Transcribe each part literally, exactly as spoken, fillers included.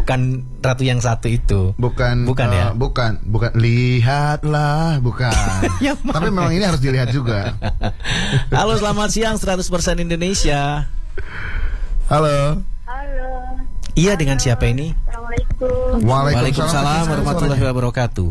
bukan Ratu yang satu itu. Bukan, bukan uh, ya? Bukan, bukan. Lihatlah, bukan. Tapi memang ini harus dilihat juga. Halo, selamat siang seratus persen Indonesia. Halo. Halo. Iya, dengan siapa ini? Assalamualaikum. Waalaikumsalam warahmatullahi wabarakatuh.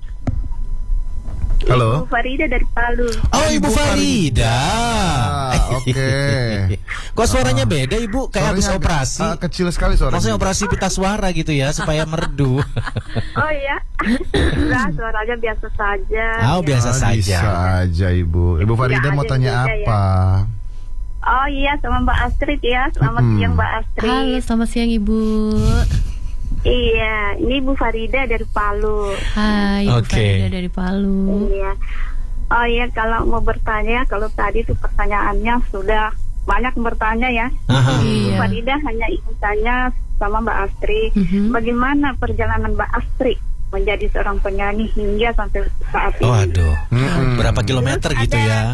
Halo. Ibu Farida dari Palu. Oh, Ibu Farida. Ah, Oke. Okay. Kok suaranya beda, Ibu? Kayak habis operasi. Uh, kecil sekali suaranya. Maksudnya operasi pita suara gitu ya, supaya merdu. Oh iya. Nah, suaranya biasa saja. Oh, biasa ah, saja. Bisa aja, Ibu. Ibu Farida ya, mau tanya apa? Ya. Oh iya, sama Mbak Astrid ya. Selamat hmm. siang Mbak Astrid. Halo, selamat siang Ibu. Iya, ini Bu Farida dari Palu. Hai, Bu okay. Farida dari Palu. Iya. Oh iya, kalau mau bertanya, kalau tadi tuh pertanyaannya sudah banyak bertanya ya. Aha. Bu Iya. Farida hanya ingin tanya sama Mbak Astrid, mm-hmm. bagaimana perjalanan Mbak Astrid menjadi seorang penyanyi hingga sampai saat ini? Oh, aduh. Mm-hmm. Berapa kilometer Terus gitu ada... ya?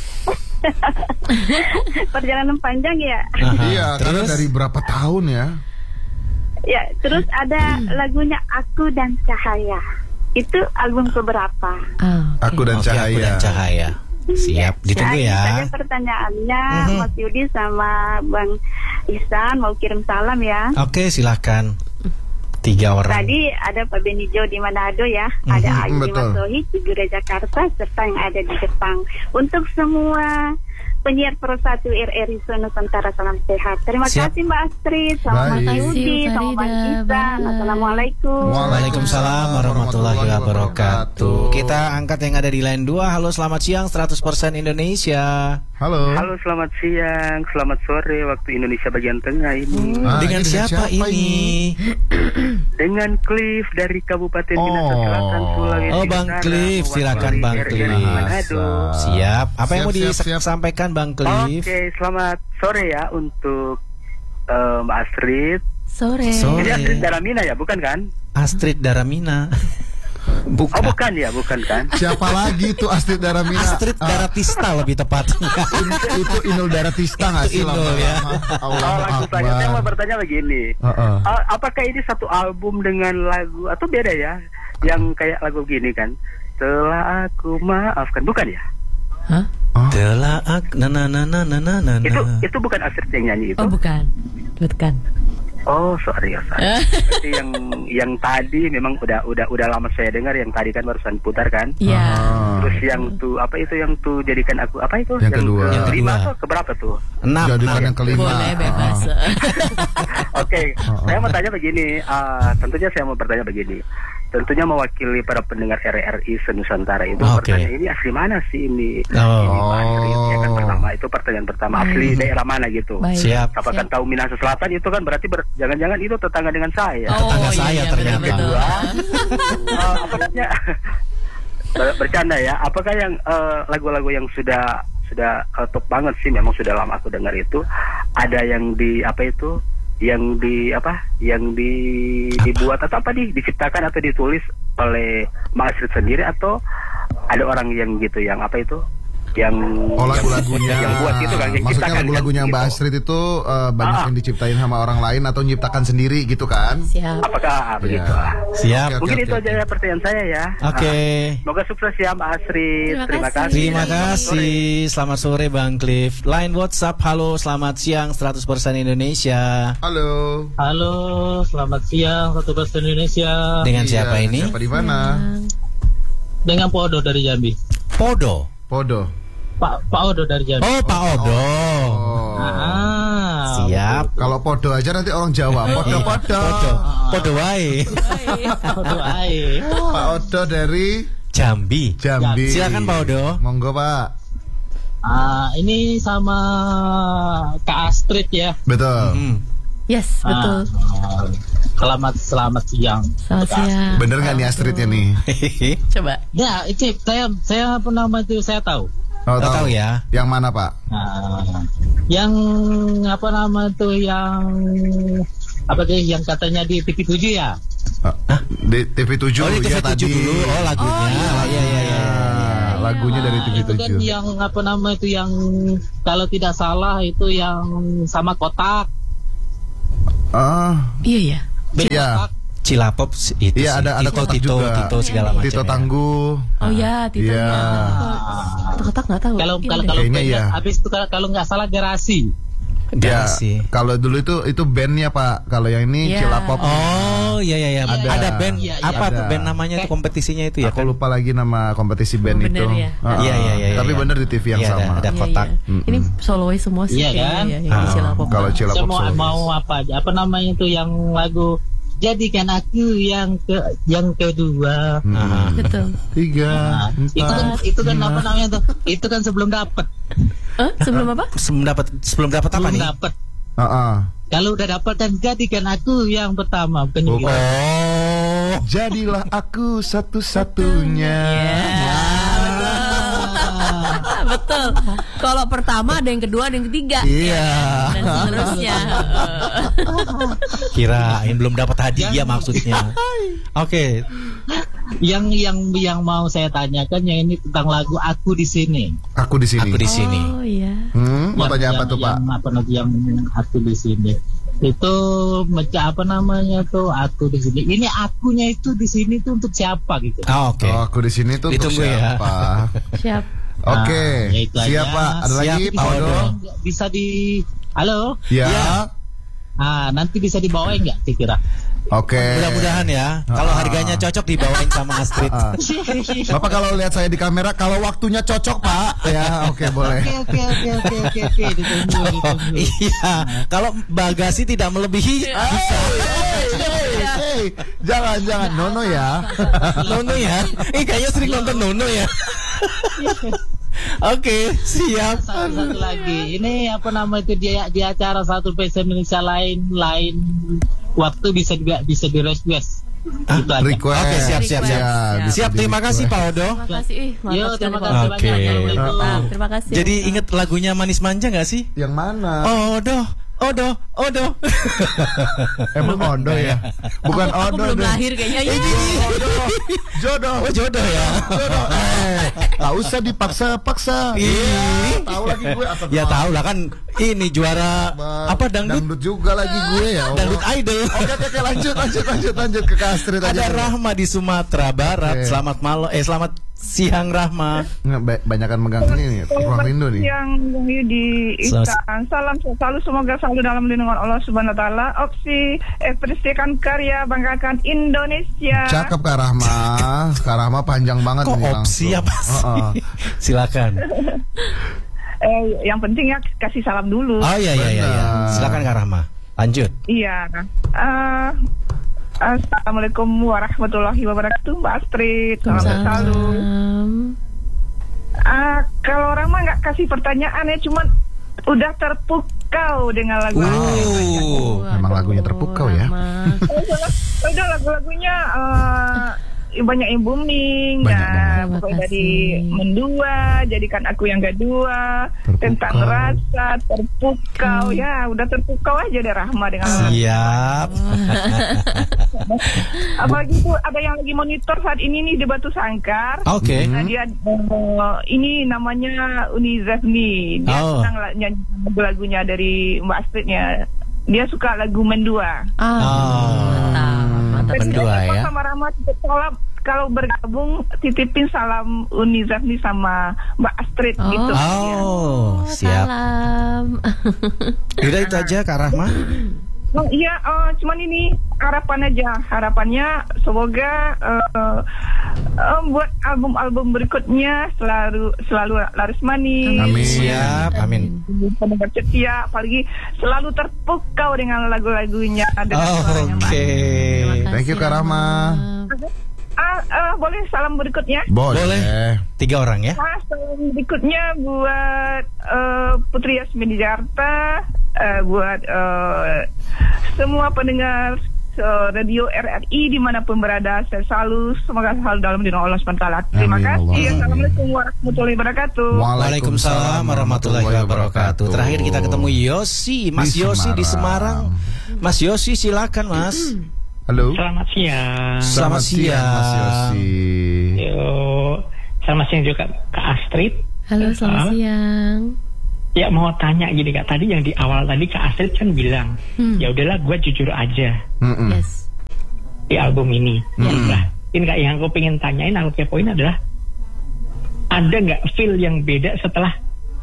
Perjalanan panjang ya. Aha. Iya, terus? karena dari berapa tahun ya? Ya, terus ada lagunya Aku dan Cahaya. Itu album keberapa? Oh, okay. Aku dan Oke, Cahaya. Aku dan Cahaya. Siap, ditunggu ya. ya. Tadi pertanyaannya Mhm. Mas Yudi sama Bang Ihsan mau kirim salam ya. Oke, silahkan. Tiga orang. Tadi ada Pak Benijo di Manado ya, Mhm, ada Aji betul. Masohi di Gereja Jakarta serta yang ada di Jepang. Untuk semua penyiar Pro satu R R I Nusantara, salam sehat. Terima Siap. kasih Mbak Astrid, sama Mas Baik. Yudi, Terima sama kasih, Bang Farida. Ihsan. Bye. Assalamualaikum. Waalaikumsalam warahmatullahi wabarakatuh. Kita angkat yang ada di line dua. Halo, selamat siang seratus persen Indonesia. Halo. Halo, selamat siang, selamat sore waktu Indonesia bagian tengah ini. Ah, Dengan ini siapa, siapa ini? Dengan Cliff dari Kabupaten Oh. Minahasa Selatan, Sulawesi Oh, Bang Utara, Cliff, silakan Bang mewakili R R I Cliff. Manado. Siap. Apa yang Siap, mau siap, siap. disampaikan Bang Cliff? Oke, selamat sore ya untuk um, Astrid. Sore. Sore. Ini Astrid Daramina ya, bukan kan? Astrid Daramina. Bukan. Oh, bukan ya, bukan kan? Siapa lagi tuh Astrid Daramina? Astrid Ah, Daratista lebih tepatnya. in- itu Inul Daratista nggak sih? Itu Inul, ya. Oh, langsung saja saya mau bertanya begini. Uh-uh. Uh, apakah ini satu album dengan lagu atau beda ya? Yang kayak lagu gini kan? Telah aku maafkan, bukan ya? Hah? Telah aku na na na na na na na. Itu itu bukan Astrid yang nyanyi itu. Oh, bukan. Bukan. Oh, sorry ya, sorry. Berarti yang yang tadi memang udah udah udah lama saya dengar, yang tadi kan barusan putar kan. Iya. Ah. Terus yang tuh apa itu yang tuh jadikan aku apa itu? Yang kedua. Yang Yang kelima kedua. atau keberapa tuh? Enam. Jadikan enam. yang kelima. Boleh bebas. Oke, Oh, saya oh. mau tanya begini. ah, tentunya saya mau bertanya begini. Tentunya mewakili para pendengar R R I Senusantara itu Oke. pertanyaan ini asli mana sih ini? Oh. Ini Mas Astrid, ya kan pertama itu pertanyaan pertama asli daerah mana gitu? Baik. Siap. Siapa kan tahu Minahasa Selatan itu kan berarti ber- jangan-jangan itu tetangga dengan saya. Oh, Tetangga iya, saya iya, ternyata. betul-betul. Eh, apa namanya? Ber- bercanda ya. Apakah yang eh, lagu-lagu yang sudah sudah eh, top banget sih, memang sudah lama aku dengar itu, ada yang di apa itu? Yang di apa? Yang di dibuat atau apa di diciptakan atau ditulis oleh Mas Astrid sendiri, atau ada orang yang gitu yang apa itu? Yang Oh, lagu-lagunya yang, yang buat gitu kan, yang maksudnya ciptakan lagu-lagunya kan, Mbak gitu. Astrid itu uh, banyak Ah. yang diciptain sama orang lain atau nyiptakan sendiri gitu kan? Siap. Apakah begitu? Ya. ah? Siap. Oke, Mungkin oke, itu oke. aja ya pertanyaan saya ya. Oke. Ah, semoga sukses ya Mbak Astrid. Terima Terima kasih. kasih. Terima Selamat sore. kasih. Selamat sore Bang Cliff. Line WhatsApp. Halo, selamat siang seratus persen Indonesia. Halo. Halo, selamat siang satu persen Indonesia. Dengan Iya, siapa ini? Siapa di mana? Dengan Pak Odo dari Jambi. Podo. Podo. Pak Pak Odo dari Jambi. Oh, Pak Odo. Oh. Ah, Siap. Kalau podo aja nanti orang Jawa. Podo, podo. Podo. Podo wae. Odo ae. Pak Odo dari Jambi. Jambi. Silakan Pak Odo. Monggo Pak. Ah, ini sama Kak Astrid ya. Betul. Hmm. Yes, betul. Ah, selamat selamat siang. Selamat siang. Bener nggak nih Astridnya nih? Coba. Ya, itu saya saya apa nama itu saya tahu. Oh, Nggak tahu ya. Yang mana Pak? Nah, yang apa nama itu yang apa deh yang katanya di T V tujuh ya? Ah, di T V tujuh. Oh, di T V ya tujuh tadi. dulu. Oh, lagunya. Oh, iya. Iya, iya, iya. Ah, lagunya dari T V Itu kan tujuh. yang apa nama itu yang kalau tidak salah itu yang sama kotak. Ah, Iya ya. Iya. Cilapop itu Iya, ada ada Tito, kotak Tito, juga. Tito segala macam. Tito ya. Tangguh. Oh ya, Tito. Iya. Kotak nggak tahu. Kalau Iya, kalau deh. kalau Kayaknya band, iya. habis itu kalau kalau nggak salah Garasi. Ya, Garasi. kalau dulu itu itu bandnya Pak. Kalau yang ini Iya. Cilapop. Oh iya iya iya. Ada. Ada band Iya, iya. apa tuh Ada. band namanya tuh kompetisinya itu ya Aku kan? lupa lagi nama kompetisi band Oh, bener itu. ya. Ah, Iya, iya, iya, Tapi iya. bener di T V yang Iya, ada- sama. ada Iya, kotak. iya. Mm-mm. Ini solois semua sih. Iya kayaknya, kan? ya, yang di Ah, Cilapop. kalau Saya Cilapop mau, solois. mau apa aja? Apa namanya itu yang lagu Jadikan Aku yang ke yang kedua. Mm. Ah. Betul. Tiga, Nah, itu kan empat, itu kan lima. apa namanya tuh? Itu kan sebelum dapat. Eh, sebelum apa? Sebelum dapat sebelum dapat apa Sebelum nih? dapat. Ah, ah. Kalau udah dapat kan jadikan aku yang pertama, bukan Oh, gitu. Oh. Jadilah aku satu-satunya. Ah, betul. Kalau pertama ada yang kedua, ada yang ketiga. Iya. Dan seterusnya. Kirain belum dapat hadiah maksudnya. Oke. Yang yang yang mau saya tanyakan yang ini tentang lagu Aku di sini. Aku di sini. Aku di sini. Oh iya. Hmm, mau Yang- tanya apa yang- tuh Pak? Yang apa nanti yang Aku di sini? Itu macam apa namanya tuh Aku di sini. Ini akunya itu di sini tuh untuk siapa gitu? Oh, Oke. Oh, aku di sini tuh untuk Ditunggu ya. siapa? Siap. Oke, Nah, ya itu siap aja. Pak. Ada Siap, lagi Pak Pak Odo? Odo. Bisa di halo? Ya. Ya. Ah, nanti bisa dibawain nggak kira-kira? Oke. Mudah-mudahan ya. Kalau harganya cocok dibawain sama Astrid. Ah. Bapak kalau lihat saya di kamera, kalau waktunya cocok Pak, ya oke boleh. Oke oke oke oke oke oke ditunggu ditunggu. Iya. Kalau bagasi tidak melebihi bisa. Hey, hey, jangan jangan Nono ya. Nono ya. Eh kayaknya sering nonton Nono ya. Oke, siap. Satu, satu lagi, ini apa nama itu dia di acara satu P S Indonesia lain lain waktu bisa juga bisa di request. Ah, Itu aja. Request. Oke, siap, siap, siap. Ya, bisa Siap, terima kasih di-request. Pak Odo. Terima kasih. Ih, mantap Yo, sekali, terima Pak. kasih Oke. banyak. Assalamualaikum. Mantap, terima kasih. Jadi inget lagunya Manis Manja nggak sih? Yang mana? Odo, Odo, Odo. Emang Odo ya? Bukan aku, aku Odo belum deh. lahir kayaknya. Ih, Jodoh. Oh jodoh ya. Jodoh. Eh, tak usah dipaksa-paksa. Ih. Tahu lagi gue apa? Ya tahu lah kan ini juara apa dangdut Dangdut juga lagi gue ya. Allah. dangdut idol. Oke oke oke lanjut lanjut lanjut lanjut ke Astrid aja. Ada Rahma di Sumatera Barat. Oke. Selamat malam. Eh selamat siang Rahma. Nggak, ba- banyakan megang ini nih, ruang rindu nih. Yang Bung Yudi Ihsan, salam selalu semoga selalu dalam lindungan Allah Subhanahu Wa Taala. Opsi ekspresikan karya, banggakan Indonesia. Cakep Kak Rahma. Kak Rahma panjang banget Kok nih opsi langsung. apa sih? Heeh. Silakan. Eh, yang penting ya kasih salam dulu. Oh iya iya iya. iya. Benar. Silakan Kak Rahma. Lanjut. Iya. Eh, Assalamualaikum warahmatullahi wabarakatuh, Mbak Astrid. Salam Salam. selalu. Ah, kalau orang mah nggak kasih pertanyaan ya, cuman udah terpukau dengan lagu. Uh. Memang lagunya terpukau ya. Rahma. Udah lagu-lagunya eh, banyak yang booming. Banyak Nah, banget. pokoknya Terima dari kasih. mendua, jadikan aku yang kedua, Terpukau. tentang rasa, terpukau. Ya, udah terpukau aja deh Rahma dengan lagu. Siap. Apalagi itu ada yang lagi monitor saat ini nih di Batu Sangkar. Oke. Nah, dia eh, ini namanya Uni Zafni. Dia Oh. senang la- nyanyi lagu-lagunya dari Mbak Astridnya. Dia suka lagu Mendua. Ah, Oh. mantap, mantap. Dan Mendua dia ya. sama Rahma titip salam. Kalau bergabung titipin salam Uni Zafni sama Mbak Astrid Oh. gitu. Oh, siap. Salam. Udah itu aja Kak Rahma. Oh, iya, eh, cuman ini harapan aja. Harapannya semoga eh, eh, buat album-album berikutnya selalu selalu laris manis. Amin. Siap. Amin. Pendengar setia, apalagi selalu terpukau dengan lagu-lagunya dan Oh, suaranya, Mbak. oke. Thank you, Kak Rahma. Ah, eh, boleh salam berikutnya? Boleh. Boleh. Tiga orang ya. Ah, salam berikutnya buat eh, Putri Yasmin di Jakarta, eh, buat eh, semua pendengar eh, radio R R I dimanapun berada, saya selalu semoga selalu dalam lindungan Allah subhanahu wa taala. Terima Amin, kasih. Allah. Assalamualaikum warahmatullahi wabarakatuh. Waalaikumsalam warahmatullahi wabarakatuh. Terakhir kita ketemu Yosi, Mas Di Yosi di Semarang. Semarang. Mas Yosi silakan Mas. Halo. Selamat siang. Selamat siang. Mas Yosi. Yo, selamat siang juga Kak Astrid. Halo, selamat Halo. siang. Ya mau tanya gini Kak, tadi yang di awal tadi Kak Astrid kan bilang, Hmm. ya udahlah gue jujur aja. Mm-mm. Yes. di album ini. Hmm. Nah, ini kak yang aku pengen tanyain, aku kepoin adalah ada nggak feel yang beda setelah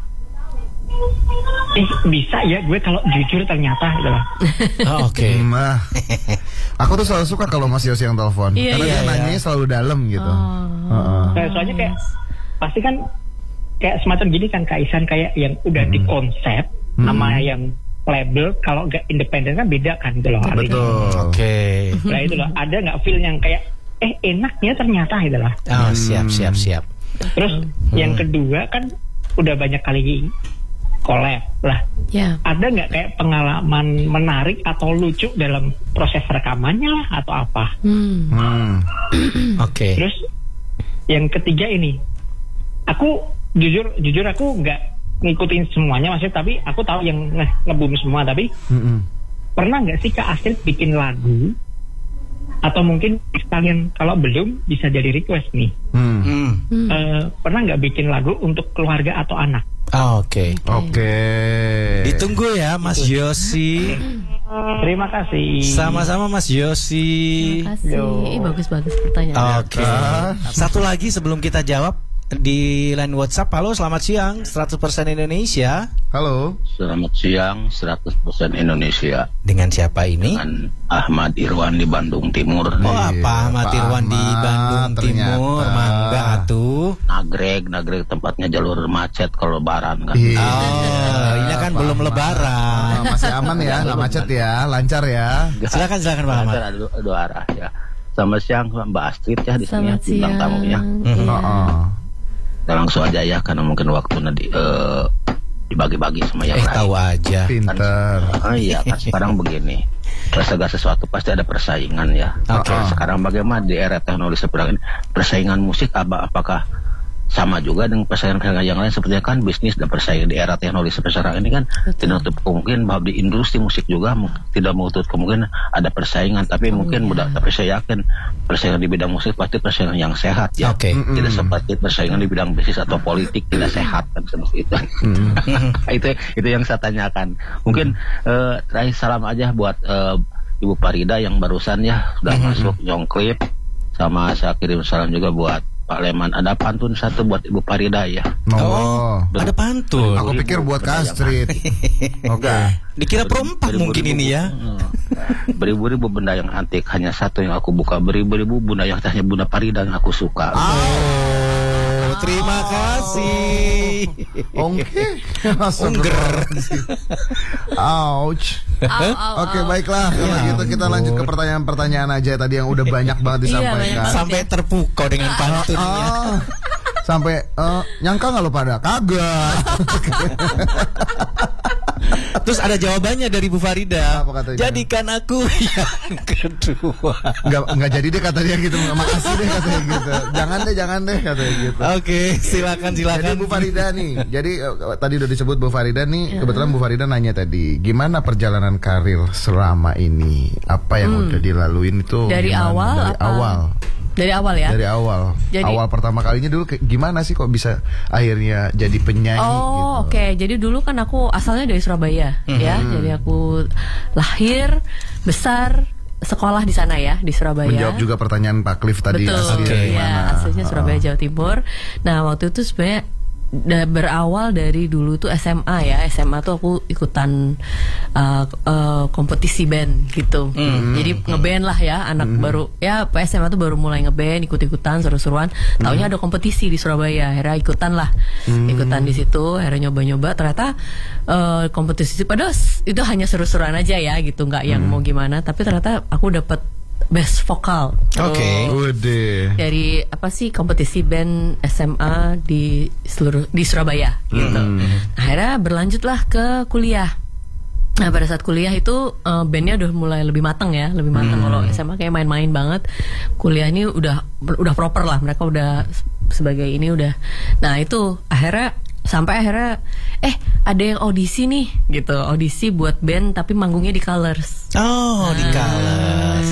eh bisa ya gue kalau jujur ternyata gitu loh. Oh, oke. Okay. Nah, aku tuh selalu suka kalau Mas Yosi yang telepon, Iya, karena iya, dia iya. nanyanya selalu dalam gitu. Oh. Heeh. Nah, soalnya kayak pasti kan kayak semacam gini kan Kak Isan, kayak yang udah Hmm. dikonsep Hmm. sama yang label, kalau nggak independen kan beda kan gitu loh artinya. Betul. Oke. Nah itu loh, ada nggak feel yang kayak eh enaknya ternyata gitu loh. Oh, siap siap siap. Terus yang kedua kan udah banyak kali collab lah. Ya. Ada nggak kayak pengalaman menarik atau lucu dalam proses rekamannya lah atau apa? Hmm. Hmm. Oke. Terus yang ketiga ini, aku jujur jujur aku nggak ngikutin semuanya maksudnya, tapi aku tahu yang nge- nge-boom semua. Tapi Mm-mm. pernah nggak sih Kak Astrid bikin lagu? Atau mungkin sekalian kalau belum bisa jadi request nih. Hmm. Hmm. Hmm. Eh, pernah nggak bikin lagu untuk keluarga atau anak? Oh, Oke. Oke. Ditunggu ya Mas Yosi. Terima kasih. Sama-sama Mas Yosi. Terima kasih. Yo. Ih, bagus-bagus pertanyaan. Oke. Satu lagi sebelum kita jawab di line WhatsApp. Halo, selamat siang. seratus persen Indonesia. Halo. Selamat siang, seratus persen Indonesia. Dengan siapa ini? Dengan Ahmad Irwan di Bandung Timur. Oh, Iya, apa Ahmad Pak Irwan di Ahmad, Bandung ternyata. Timur? Mangga tuh. Nagreg, Nagreg tempatnya jalur macet kalau lebaran kan. Iya. Oh, ini kan Pak belum Ahmad. lebaran. Ah, masih aman ya, nggak macet ya, lancar ya. Silakan silakan Pak Ahmad. Ada dua, dua arah ya. Selamat siang Mbak Astrid ya di sini ya, Selamat bintang siang. tamunya. Iya. Oh, oh. Kita langsung aja ya karena mungkin waktunya di, eh, dibagi-bagi sama yang Eh lain. tahu aja. Pinter. Ah, iya kan sekarang begini. Segala sesuatu pasti ada persaingan ya. Oke. Nah, sekarang bagaimana di era teknologi seperti ini persaingan musik apa apakah sama juga dengan persaingan yang lain seperti kan bisnis dan persaingan di era teknologi seperti sekarang ini kan tidak menutup kemungkinan bahwa di industri musik juga mu- tidak menutup kemungkinan ada persaingan, tapi Oh, mungkin iya. mudah, tapi saya yakin persaingan di bidang musik pasti persaingan yang sehat ya. Oke. Tidak seperti persaingan di bidang bisnis atau politik tidak sehat kan seperti itu. itu itu yang saya tanyakan. Mungkin eh, terakhir salam aja buat eh, Ibu Farida yang barusan ya sudah masuk nyong klip, sama saya kirim salam juga buat Pak Leman. Ada pantun satu buat Ibu Farida ya. Oh. Ada pantun. Aku pikir buat Kak Astrid. Oke. Dikira perempat mungkin ini ya. Beribu-ribu benda yang antik, hanya satu yang aku buka. Beribu-ribu benda yang hanya Bunda Farida yang aku suka. Oh, terima kasih. Oke. Langsung Ungger. Ouch. Au, au, Oke, au. baiklah. Kalau Ya gitu kita lanjut ke pertanyaan-pertanyaan aja tadi yang udah banyak banget Iya, disampaikan. banyak Sampai terpukau dengan pantunnya. Ah, sampai eh, nyangka nggak lo pada kagak. Terus ada jawabannya dari Bu Farida. Apa katanya? Jadikan aku yang kedua. Nggak nggak jadi deh katanya gitu. Makasih deh katanya gitu. Jangan deh, jangan deh katanya gitu. Oke, silakan silakan. Jadi Bu Farida nih, jadi eh, tadi udah disebut Bu Farida nih, kebetulan Bu Farida nanya tadi, gimana perjalanan karir selama ini? Apa yang udah dilaluin itu? Dari gimana? awal Dari apa? awal. Dari awal ya. Dari awal. Jadi- awal pertama kalinya dulu kayak gimana sih kok bisa akhirnya jadi penyanyi gitu? Oh oke, jadi dulu kan aku asalnya dari Surabaya ya, jadi aku lahir, besar, sekolah di sana ya di Surabaya. Menjawab juga pertanyaan Pak Cliff tadi Betul, asli Oke. dari ya, mana? aslinya Oh. Surabaya Jawa Timur. Nah waktu itu sebenarnya da- berawal dari dulu tuh S M A ya, S M A tuh aku ikutan uh, uh, kompetisi band gitu. Jadi ngeband lah ya, anak baru ya S M A tuh baru mulai ngeband, ikut-ikutan seru-seruan. Taunya ada kompetisi di Surabaya, akhirnya ikutan lah, ikutan di situ, akhirnya nyoba-nyoba. Ternyata uh, kompetisi padahal s- itu hanya seru-seruan aja ya gitu, nggak yang mau gimana. Tapi ternyata aku dapat best vokal. Oke. Udah. Dari apa sih kompetisi band S M A di seluruh di Surabaya gitu. Akhirnya berlanjutlah ke kuliah. Nah pada saat kuliah itu eh, bandnya udah mulai lebih matang ya, lebih matang. Kalau S M A kayak main-main banget. Kuliah ini udah udah proper lah, mereka udah sebagai ini udah. Nah itu akhirnya sampai akhirnya eh ada yang audisi nih gitu, audisi buat band tapi manggungnya di Colors. Oh, di Colors. Gitu.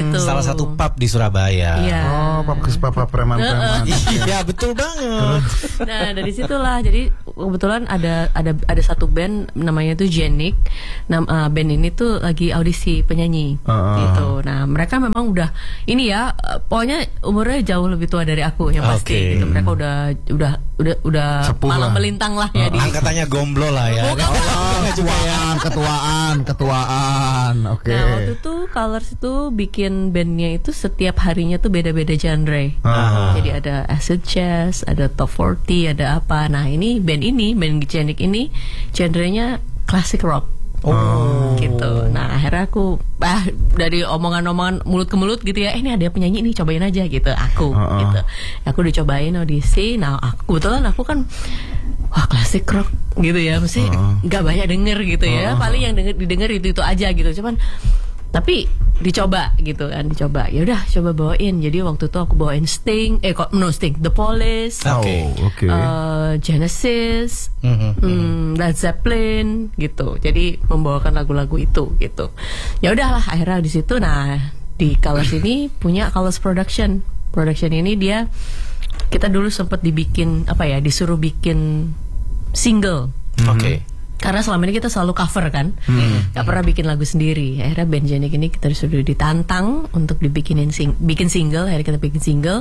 gitu. Salah satu pub di Surabaya. Iya. Oh, pub pub preman-preman. Iya, betul banget. Nah, dari situlah jadi kebetulan ada ada ada satu band namanya tuh Jenik. Nam, uh, band ini tuh lagi audisi penyanyi Uh-uh. gitu. Nah, mereka memang udah ini ya, uh, pokoknya umurnya jauh lebih tua dari aku yang pasti. Oke. Gitu. Mereka udah udah udah udah Sepuh malang lah. melintang lah ya di. Angkatannya gomblo lah ya. Bukan. Oh, ketuaan, ketuaan, ketuaan. Oke. Nah, waktu itu Colors itu bikin bandnya itu setiap harinya tuh beda-beda genre. Ah. Jadi ada acid jazz, ada top empat puluh, ada apa. Nah, ini band ini, band Jenik ini genrenya classic rock. Oh, Gitu. Nah, akhirnya aku ah dari omongan-omongan mulut ke mulut gitu ya, eh ini ada penyanyi nih, cobain aja gitu. Aku Uh-uh. gitu. Aku dicobain audisi. Nah, aku kebetulan aku kan wah klasik rock gitu ya, mesti nggak banyak denger gitu ya. Paling yang denger didengar itu itu aja gitu. Cuman tapi dicoba gitu kan, dicoba. Ya udah coba bawain. Jadi waktu itu aku bawain Sting, eh kok no Sting, The Police, Oh, Oke. oke. uh, Genesis, Mhm. hmm, Led Zeppelin gitu. Jadi membawakan lagu-lagu itu gitu. Ya udahlah akhirnya di situ. Nah, di Colors ini punya Colors Production. Production ini dia kita dulu sempat dibikin apa ya, disuruh bikin single. Oke. Karena selama ini kita selalu cover kan, nggak pernah bikin lagu sendiri. Akhirnya band Jenik ini kita disuruh ditantang untuk dibikinin sing bikin single. Akhirnya kita bikin single.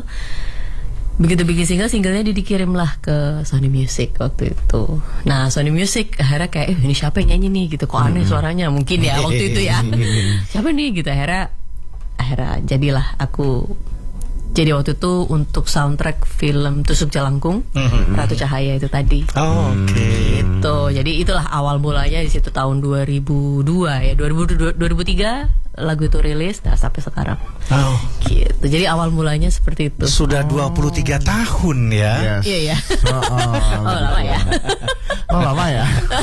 Begitu bikin single, singlenya dikirim lah ke Sony Music waktu itu. Nah, Sony Music akhirnya kayak, eh ini siapa yang nyanyi nih gitu, kok aneh suaranya mungkin ya waktu itu ya. Siapa nih gitu, akhirnya akhirnya jadilah aku. Jadi waktu itu untuk soundtrack film Tusuk Jalangkung, Ratu Cahaya itu tadi. Oh, oke. Gitu. Jadi itulah awal mulanya di situ tahun dua ribu dua ya, dua ribu dua, dua ribu tiga lagu itu rilis, nah sampai sekarang. Oh, Gitu. Jadi awal mulanya seperti itu. sudah dua puluh tiga tahun ya. Yes. Iya ya. Oh, oh, Oh lama ya. oh, lama ya.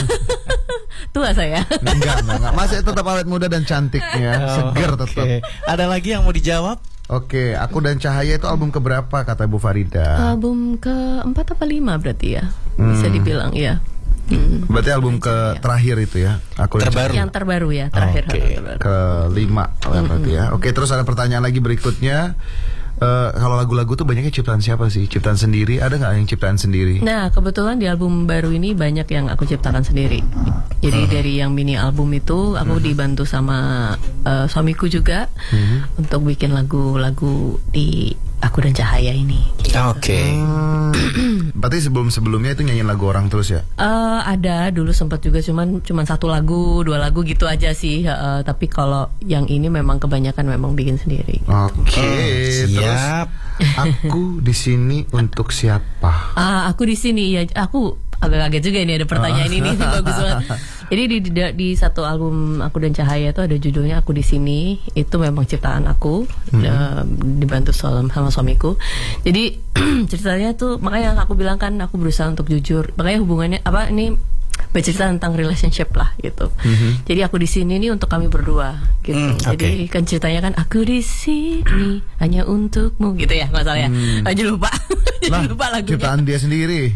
Tua saya. Enggak, enggak, enggak. Masih tetap awet muda dan cantiknya, seger tetap. Oke. Ada lagi yang mau dijawab? Oke, Aku dan Cahaya itu album keberapa kata Bu Farida? Album keempat apa lima berarti ya, bisa dibilang ya. Hmm. Berarti album ke terakhir itu ya? Aku dan Terbaru. Yang terbaru ya, terakhir. Oke. terbaru. kelima berarti ya. Oke, terus ada pertanyaan lagi berikutnya. Eh, kalau lagu-lagu tuh banyaknya ciptaan siapa sih? Ciptaan sendiri? Ada nggak yang ciptaan sendiri? Nah, kebetulan di album baru ini banyak yang aku ciptakan sendiri. Jadi dari yang mini album itu aku dibantu sama uh, suamiku juga untuk bikin lagu-lagu di Aku dan Cahaya ini. Gitu. Oke. Hmm, berarti sebelum-sebelumnya itu nyanyiin lagu orang terus ya? Eh, ada dulu sempat juga, cuman cuman satu lagu, dua lagu gitu aja sih. Eh, tapi kalau yang ini memang kebanyakan memang bikin sendiri. Oke, terus Siap. aku di sini untuk siapa? Ah, aku di sini ya. Aku agak kaget juga ini ada pertanyaan ini nih, bagus banget. Jadi di, di di satu album Aku dan Cahaya itu ada judulnya Aku di Sini. Itu memang ciptaan aku, eh, dibantu sama, sama suamiku. Jadi ceritanya tuh, makanya aku bilang kan aku berusaha untuk jujur. Makanya hubungannya apa ini bercerita tentang relationship lah gitu. Jadi aku di sini nih untuk kami berdua gitu. Hmm, Jadi kan ceritanya kan aku di sini hanya untukmu gitu ya, nggak salah ya. Aja lupa. Jadi Lah, lupa lagunya. ciptaan dia sendiri.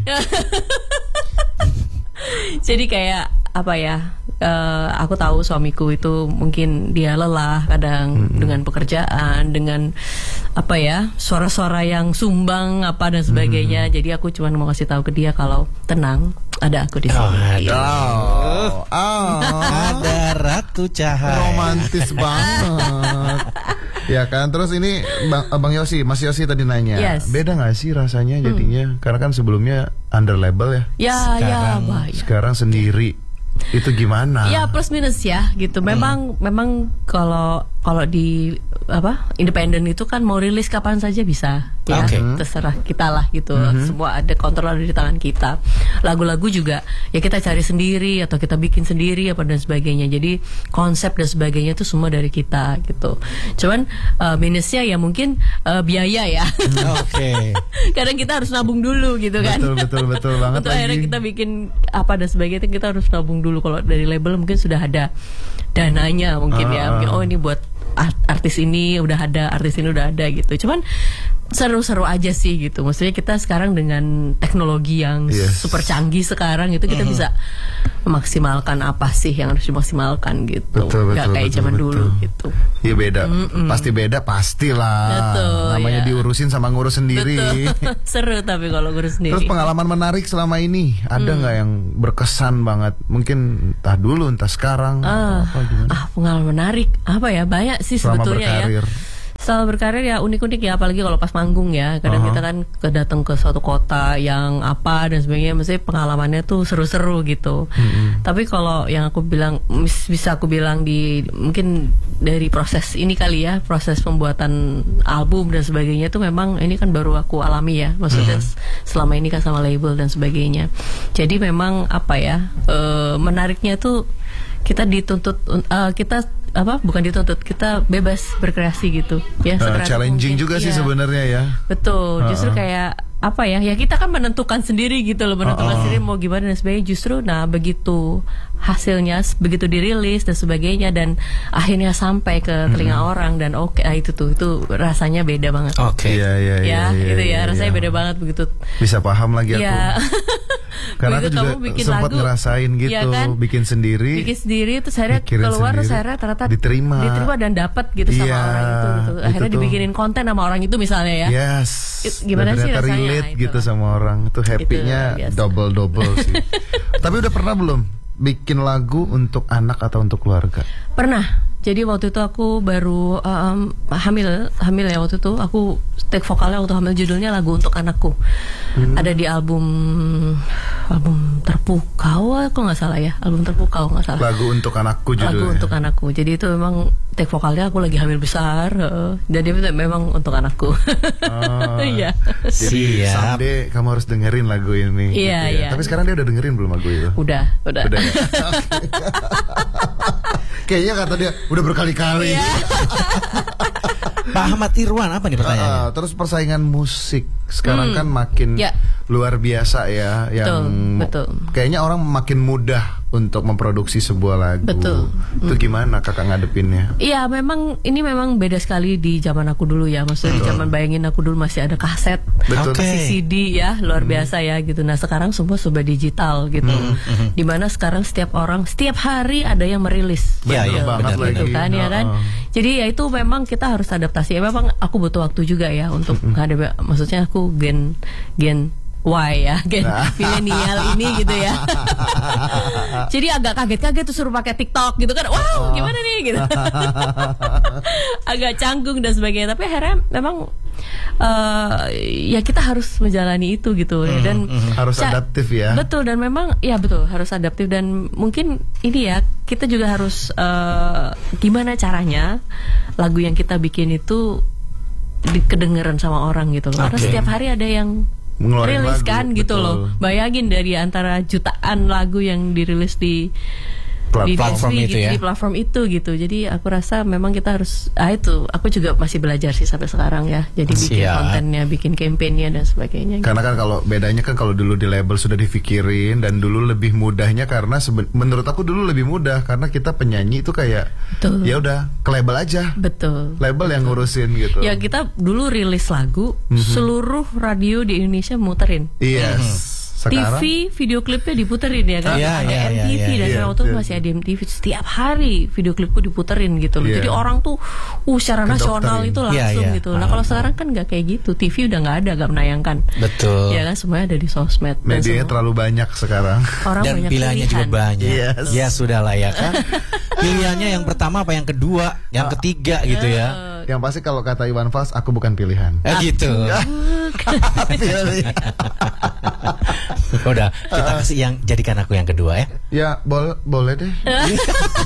Jadi kayak apa ya? eh, aku tahu suamiku itu mungkin dia lelah kadang dengan pekerjaan, dengan apa ya, suara-suara yang sumbang apa dan sebagainya. Jadi aku cuma mau kasih tahu ke dia kalau tenang, ada aku di sini. Oh, Oh, oh, Ada Ratu Cahaya. romantis banget. Ya kan, terus ini Bang, Bang Yosi, Mas Yosi tadi nanya, Yes. beda nggak sih rasanya jadinya? Karena kan sebelumnya under label ya, Ya, Sekarang- ya, bah, ya. sekarang sendiri. Itu gimana? Ya plus minus ya gitu. Memang memang kalau kalau di apa independen itu kan mau rilis kapan saja bisa ya, Oke. terserah kita lah gitu. Semua ada kontrol ada di tangan kita. Lagu-lagu juga ya kita cari sendiri atau kita bikin sendiri apa dan sebagainya. Jadi konsep dan sebagainya itu semua dari kita gitu. Cuman uh, minusnya ya mungkin uh, biaya ya. Oke. Kadang kita harus nabung dulu gitu kan. Betul, betul, betul banget Untuk akhirnya lagi. kita bikin apa dan sebagainya, kita harus nabung dulu. Kalau dari label mungkin sudah ada dananya mungkin Ah, ya. ah. Mungkin oh ini buat art- artis ini udah ada, artis ini udah ada gitu. Cuman seru-seru aja sih gitu. Maksudnya kita sekarang dengan teknologi yang Yes. super canggih sekarang itu kita bisa memaksimalkan apa sih yang harus dimaksimalkan gitu. Betul, Gak betul, kayak betul, zaman betul. dulu gitu. Iya beda, pasti beda pastilah. Betul, Namanya ya. diurusin sama ngurus sendiri. Betul. Seru tapi kalau ngurus sendiri. Terus pengalaman menarik selama ini ada nggak yang berkesan banget? Mungkin entah dulu, entah sekarang. Ah, apa gimana? ah pengalaman menarik apa ya, banyak sih Selama sebetulnya berkarir. ya. Selama berkarir ya unik-unik ya, apalagi kalau pas manggung ya. Kadang Uh-huh. kita kan kedatang ke suatu kota yang apa dan sebagainya, mesti pengalamannya tuh seru-seru gitu. Mm-hmm. Tapi kalau yang aku bilang mis- bisa aku bilang di mungkin dari proses ini kali ya, proses pembuatan album dan sebagainya tuh memang ini kan baru aku alami ya. Maksudnya Mm-hmm. selama ini kan sama label dan sebagainya. Jadi memang apa ya, eh, menariknya tuh kita dituntut uh, kita apa bukan dituntut, kita bebas berkreasi gitu ya. Uh, sekreatif challenging mungkin. juga sih Iya. sebenarnya ya. Betul, justru Uh-uh. kayak apa ya? Ya kita kan menentukan sendiri gitu loh, menentukan Uh-uh. sendiri mau gimana dan sebagainya. Justru, nah begitu hasilnya, begitu dirilis dan sebagainya, dan akhirnya sampai ke telinga orang dan oke, ah, itu tuh itu rasanya beda banget. Oke. Iya iya iya. Ya, iya, itu ya iya, rasanya iya. beda banget begitu. Bisa paham lagi aku. Ya. Karena aku Begitu juga kamu bikin sempat lagu, ngerasain gitu, ya kan? bikin sendiri. Bikin sendiri terus akhirnya mikirin keluar terus sendiri, akhirnya ternyata diterima. diterima dan dapat gitu sama Iya, orang itu gitu. itu Akhirnya tuh. dibikinin konten sama orang itu misalnya ya. Yes. It- gimana Dan sih ternyata rasanya? relate Nah, itu gitu lah. sama orang. Itu happy-nya luar biasa. double-double sih. Tapi udah pernah belum bikin lagu untuk anak atau untuk keluarga? Pernah. Jadi waktu itu aku baru um, hamil, hamil ya waktu itu. Aku take vokalnya waktu hamil, judulnya Lagu Untuk Anakku. Hmm. Ada di album album Terpukau, aku nggak salah ya, album Terpukau nggak salah. Lagu untuk anakku judulnya. Lagu Untuk Anakku. Jadi itu memang take vokalnya aku lagi hamil besar. Uh, jadi itu memang untuk anakku. Oh, Iya. Jadi Siap. someday kamu harus dengerin lagu ini. Iya, gitu ya. iya. Tapi sekarang dia udah dengerin belum lagu itu? Udah, udah. Udah ya? Kayaknya kata dia udah berkali-kali. Iya. Pak Ahmad Irwan, apa nih pertanyaannya? Ah, terus persaingan musik sekarang Hmm. kan makin Ya. luar biasa ya, yang Betul, betul. kayaknya orang makin mudah untuk memproduksi sebuah lagu. Betul. Itu gimana kakak ngadepinnya? Iya, memang ini memang beda sekali di zaman aku dulu ya. Maksudnya di zaman bayangin aku dulu masih ada kaset, Betul. Oke. masih C D ya, luar biasa ya gitu. Nah sekarang semua sudah digital gitu. Dimana sekarang setiap orang setiap hari ada yang merilis. Iya, iya, banget benar, Gitu lagi. kan ya kan. Heeh. Jadi ya itu memang kita harus adaptasi. Ya, memang aku butuh waktu juga ya untuk menghadapi. Maksudnya aku gen gen Y ya, gen milenial ini gitu ya. Jadi agak kaget-kaget tuh suruh pakai TikTok gitu kan. Wow, gimana nih gitu. Agak canggung dan sebagainya. Tapi akhirnya memang uh, ya kita harus menjalani itu gitu. Dan Harus Ca- adaptif ya. Betul, dan memang ya betul harus adaptif, dan mungkin ini ya kita juga harus uh, gimana caranya lagu yang kita bikin itu di- kedengeran sama orang gitu loh. Karena Oke. setiap hari ada yang Ngeluarin rilis lagu, kan gitu betul. loh. Bayangin dari antara jutaan lagu yang dirilis di Plat- di platform Disney itu gitu, ya. di platform itu gitu. Jadi aku rasa memang kita harus ah itu aku juga masih belajar sih sampai sekarang ya. Jadi bikin Siap. kontennya, bikin kampanyenya dan sebagainya. Karena kan kalau bedanya kan kalau dulu di label sudah dipikirin dan dulu lebih mudahnya karena seben- menurut aku dulu lebih mudah karena kita penyanyi itu kayak Betul. ya udah ke label aja. Betul. Label yang ngurusin gitu. Ya kita dulu rilis lagu, seluruh radio di Indonesia muterin. Yes. Sekarang T V video klipnya diputerin ya kan. Iya, Ada iya, M T V iya, iya. dan Iya, waktu itu iya. masih ada M T V, setiap hari video klipku diputerin gitu loh. Iya. Jadi orang tuh uh secara nasional Kedokterin. itu Iya, langsung iya. gitu. Nah, Paham, kalau sekarang kan nggak kayak gitu. T V udah nggak ada, nggak menayangkan. Betul. Ya kan, semuanya ada di sosmed. Dan medianya semua- terlalu banyak sekarang. orang Dan banyak pilihannya juga pilihan. banyak. Yes. Ya sudah lah ya kan. Pilihannya yang pertama apa yang kedua, yang ketiga gitu ya. Yang pasti kalau kata Iwan Fals, aku bukan pilihan. Eh gitu. Udah, kita kasih yang jadikan aku yang kedua ya. Ya, bol boleh deh.